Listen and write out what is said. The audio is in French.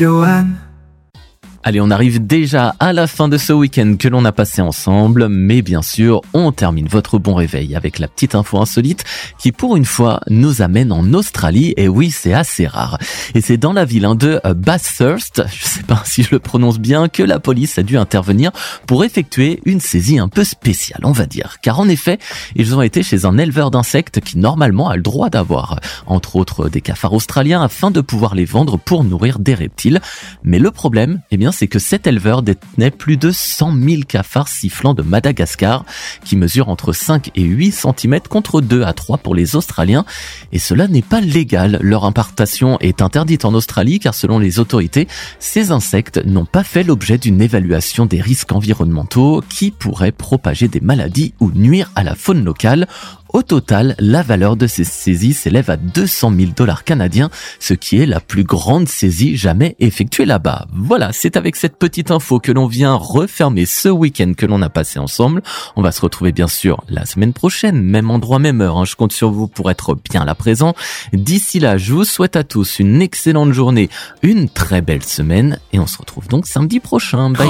Johan. Allez, on arrive déjà à la fin de ce week-end que l'on a passé ensemble, mais bien sûr, on termine votre bon réveil avec la petite info insolite qui, pour une fois, nous amène en Australie. Et oui, c'est assez rare. Et c'est dans la ville de Bathurst, je sais pas si je le prononce bien, que la police a dû intervenir pour effectuer une saisie un peu spéciale, on va dire. Car en effet, ils ont été chez un éleveur d'insectes qui, normalement, a le droit d'avoir, entre autres, des cafards australiens afin de pouvoir les vendre pour nourrir des reptiles. Mais le problème, eh bien, c'est que cet éleveur détenait plus de 100 000 cafards sifflants de Madagascar qui mesurent entre 5 et 8 cm contre 2 à 3 pour les Australiens. Et cela n'est pas légal. Leur importation est interdite en Australie car selon les autorités, ces insectes n'ont pas fait l'objet d'une évaluation des risques environnementaux qui pourraient propager des maladies ou nuire à la faune locale. Au total, la valeur de ces saisies s'élève à 200 000 $ canadiens, ce qui est la plus grande saisie jamais effectuée là-bas. Voilà, c'est avec cette petite info que l'on vient refermer ce week-end que l'on a passé ensemble. On va se retrouver bien sûr la semaine prochaine, même endroit, même heure. Je compte sur vous pour être bien là présent. D'ici là, je vous souhaite à tous une excellente journée, une très belle semaine et on se retrouve donc samedi prochain. Bye.